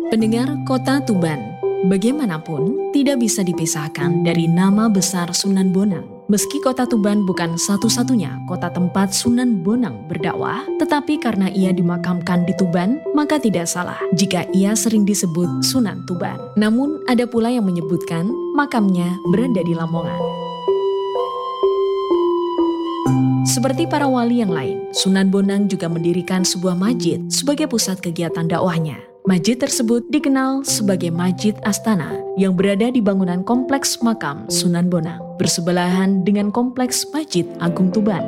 Pendengar Kota Tuban, bagaimanapun tidak bisa dipisahkan dari nama besar Sunan Bonang. Meski Kota Tuban bukan satu-satunya kota tempat Sunan Bonang berdakwah, tetapi karena ia dimakamkan di Tuban, maka tidak salah jika ia sering disebut Sunan Tuban. Namun ada pula yang menyebutkan makamnya berada di Lamongan. Seperti para wali yang lain, Sunan Bonang juga mendirikan sebuah masjid sebagai pusat kegiatan dakwahnya. Masjid tersebut dikenal sebagai Masjid Astana yang berada di bangunan kompleks makam Sunan Bonang, bersebelahan dengan kompleks Masjid Agung Tuban.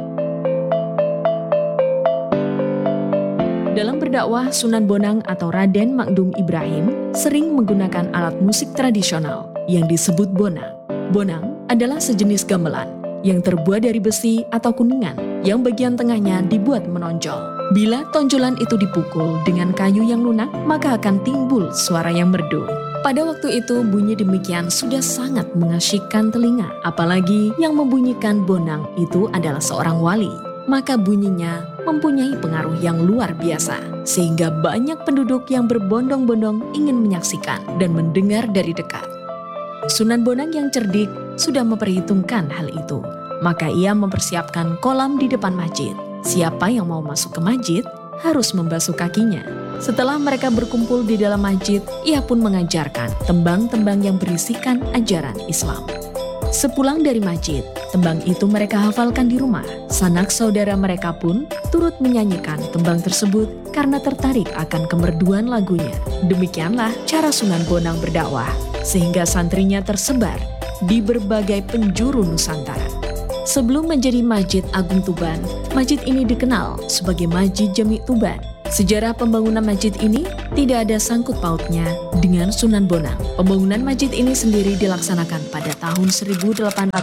Dalam berdakwah, Sunan Bonang atau Raden Magdum Ibrahim sering menggunakan alat musik tradisional yang disebut bonang. Bonang adalah sejenis gamelan yang terbuat dari besi atau kuningan yang bagian tengahnya dibuat menonjol. Bila tonjolan itu dipukul dengan kayu yang lunak, maka akan timbul suara yang merdu. Pada waktu itu bunyi demikian sudah sangat mengasyikkan telinga, apalagi yang membunyikan bonang itu adalah seorang wali. Maka bunyinya mempunyai pengaruh yang luar biasa, sehingga banyak penduduk yang berbondong-bondong ingin menyaksikan dan mendengar dari dekat. Sunan Bonang yang cerdik sudah memperhitungkan hal itu, maka ia mempersiapkan kolam di depan masjid. Siapa yang mau masuk ke masjid harus membasuh kakinya. Setelah mereka berkumpul di dalam masjid, ia pun mengajarkan tembang-tembang yang berisikan ajaran Islam. Sepulang dari masjid, tembang itu mereka hafalkan di rumah. Sanak saudara mereka pun turut menyanyikan tembang tersebut karena tertarik akan kemerduan lagunya. Demikianlah cara Sunan Bonang berdakwah, sehingga santrinya tersebar di berbagai penjuru Nusantara. Sebelum menjadi Masjid Agung Tuban, masjid ini dikenal sebagai Masjid Jami Tuban. Sejarah pembangunan masjid ini tidak ada sangkut pautnya dengan Sunan Bonang. Pembangunan masjid ini sendiri dilaksanakan pada tahun 1894,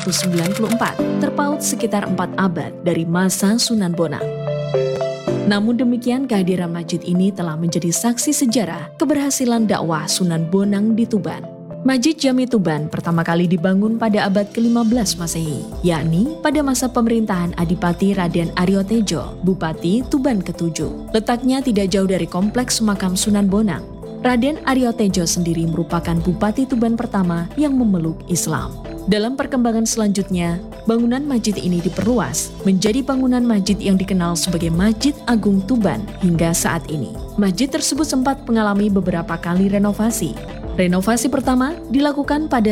terpaut sekitar 4 abad dari masa Sunan Bonang. Namun demikian, kehadiran masjid ini telah menjadi saksi sejarah keberhasilan dakwah Sunan Bonang di Tuban. Masjid Jami Tuban pertama kali dibangun pada abad ke-15 Masehi, yakni pada masa pemerintahan Adipati Raden Aryo Tejo, Bupati Tuban ke-7. Letaknya tidak jauh dari kompleks makam Sunan Bonang. Raden Aryo Tejo sendiri merupakan Bupati Tuban pertama yang memeluk Islam. Dalam perkembangan selanjutnya, bangunan masjid ini diperluas menjadi bangunan masjid yang dikenal sebagai Masjid Agung Tuban hingga saat ini. Masjid tersebut sempat mengalami beberapa kali renovasi. Renovasi pertama dilakukan pada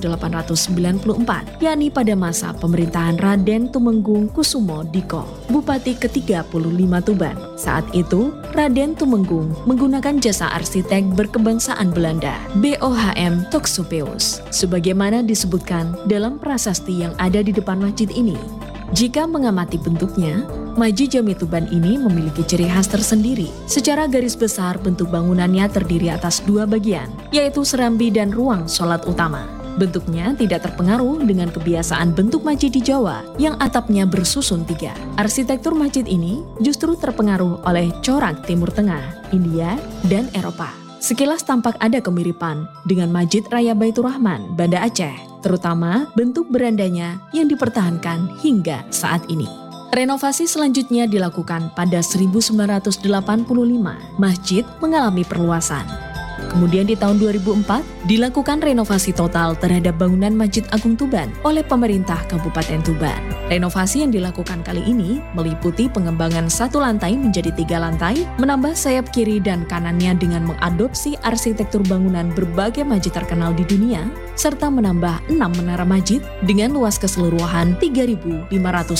1894, yakni pada masa pemerintahan Raden Tumenggung Kusumo Diko, Bupati ke-35 Tuban. Saat itu, Raden Tumenggung menggunakan jasa arsitek berkebangsaan Belanda, BOHM Toxopeus, sebagaimana disebutkan dalam prasasti yang ada di depan masjid ini. Jika mengamati bentuknya, Masjid Jami Tuban ini memiliki ciri khas tersendiri. Secara garis besar, bentuk bangunannya terdiri atas 2 bagian, yaitu serambi dan ruang sholat utama. Bentuknya tidak terpengaruh dengan kebiasaan bentuk masjid di Jawa yang atapnya bersusun 3. Arsitektur masjid ini justru terpengaruh oleh corak Timur Tengah, India, dan Eropa. Sekilas tampak ada kemiripan dengan Masjid Raya Baitur Rahman, Banda Aceh, terutama bentuk berandanya yang dipertahankan hingga saat ini. Renovasi selanjutnya dilakukan pada 1985, masjid mengalami perluasan. Kemudian di tahun 2004, dilakukan renovasi total terhadap bangunan Masjid Agung Tuban oleh pemerintah Kabupaten Tuban. Renovasi yang dilakukan kali ini meliputi pengembangan 1 lantai menjadi 3 lantai, menambah sayap kiri dan kanannya dengan mengadopsi arsitektur bangunan berbagai masjid terkenal di dunia, serta menambah 6 menara masjid dengan luas keseluruhan 3.565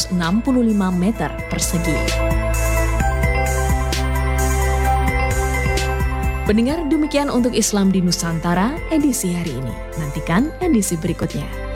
meter persegi. Pendengar, demikian untuk Islam di Nusantara edisi hari ini. Nantikan edisi berikutnya.